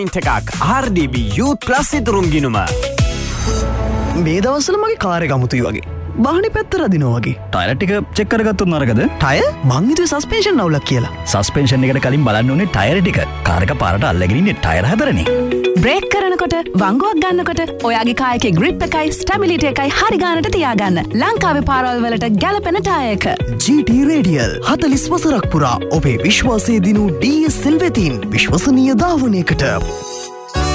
එකක් RDB Youth Plus ඉදරුම් ගිනුම. මේ දවස්වල මගේ කාර් එක අමුතුයි වගේ. වාහනේ පැත්ත රදිනවා වගේ. ටයර් ටික චෙක් කරගත්තොත් නරකද? ටයර්? මං හිතුවේ සස්පෙන්ෂන් අවුලක් කියලා. සස්පෙන්ෂන් එකට කලින් බලන්න ඕනේ ටයර් ටික. කාර් එක පාරට අල්ලගෙන ඉන්නේ ටයර් හතරනේ. බ්‍රේක් කරනකොට වංගුවක් ගන්නකොට ඔයාගේ කායකේ ග්‍රිප් එකයි ස්ටැබිලිටි එකයි හරි ගන්නට තියාගන්න. ලංකාවේ පාරවල් වලට ගැලපෙන ටයර් එක. GT Radial 40 වසරක් පුරා ඔබේ විශ්වාසය දිනු DSL වෙතින් විශ්වසනීය ධාවනයකට.